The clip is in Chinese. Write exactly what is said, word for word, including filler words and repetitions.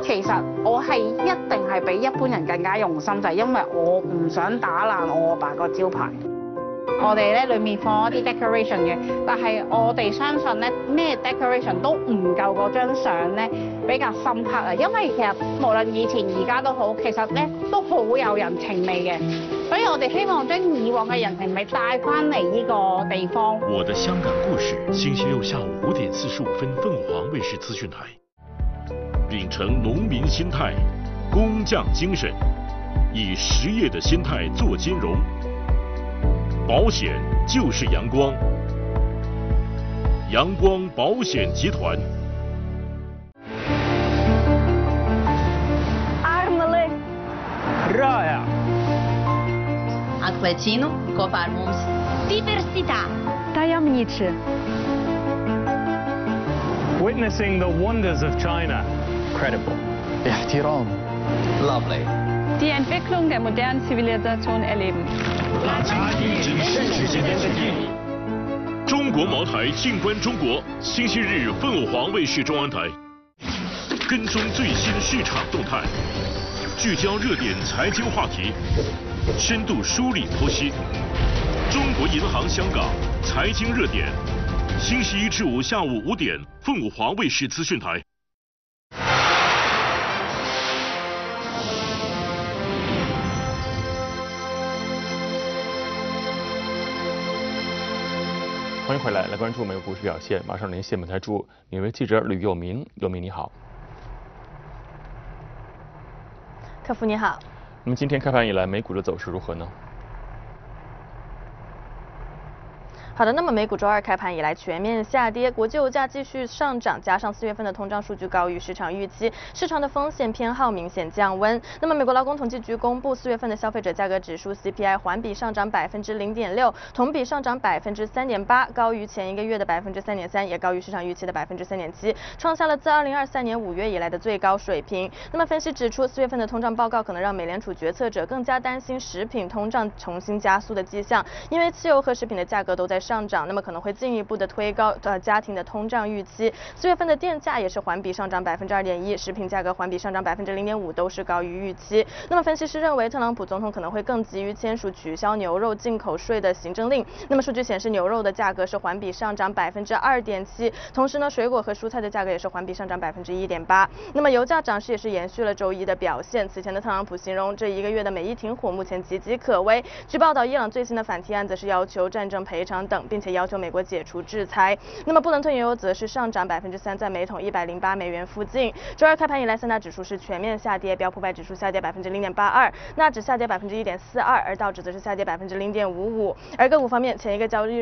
其實我係一定係比一般人更加用心，就係因為我唔想打爛我阿爸個招牌。我哋咧裏面放一啲 decoration 嘅，但係我哋相信咧咩 decoration 都唔夠嗰張相咧比較深刻啊！因為其實無論以前而家都好，其實咧都好有人情味嘅，所以我哋希望將以往嘅人情味帶翻嚟呢個地方。 我的香港故事，星期六下午五點四十五分，鳳凰衛視資訊台。秉承農民心態，工匠精神，以實業的心態做金融。保險就是陽光，陽光保險集團。 Armele Raja Acquacino Coparmus Diversità Tajemniczy Witnessing the wonders of China. Credible. احترام. Lovely. Die Entwicklung der modernen Zivilisation erleben. 中国茅台静观中国，星期日凤凰卫视中央台，跟踪最新市场动态，聚焦热点财经话题，深度梳理剖析。中国银行香港财经热点，星期一至五下午五点，凤凰卫视资讯台。 欢迎回来，来关注美国股市表现。马上连线本台驻纽约记者吕佑明，佑明你好。 客服你好。 那么今天开盘以来，美股的走势如何呢？ 好的，那么美股周二开盘以来全面下跌，国际油价继续上涨，加上四月份的通胀数据高于市场预期，市场的风险偏好明显降温。那么美国劳工统计局公布四月份的消费者价格指数 C P I 环比上涨百分之零点六，同比上涨百分之三点八，高于前一个月的百分之三点三，也高于市场预期的百分之三点七，创下了自二零二三年五月以来的最高水平。那么分析指出，四月份的通胀报告可能让美联储决策者更加担心食品通胀重新加速的迹象，因为汽油和食品的价格都在上涨，那么可能会进一步的推高呃家庭的通胀预期。四月份的电价也是环比上涨百分之二点一，食品价格环比上涨百分之零点五，都是高于预期。那么分析师认为，特朗普总统可能会更急于签署取消牛肉进口税的行政令。那么数据显示，牛肉的价格是环比上涨百分之二点七，同时呢，水果和蔬菜的价格也是环比上涨百分之一点八。那么油价涨势也是延续了周一的表现。此前的特朗普形容这一个月的美伊停火目前岌岌可危。据报道，伊朗最新的反提案则是要求战争赔偿等，并且要求美国解除制裁。那么布伦特原油则是上涨百分之三，在每桶一百零八美元附近。周二开盘以来，三大指数是全面下跌，标普百指数下跌百分之零点八二，纳指下跌百分之一点四二，而道指则是下跌百分之零点五五。而个股方面，前一个交易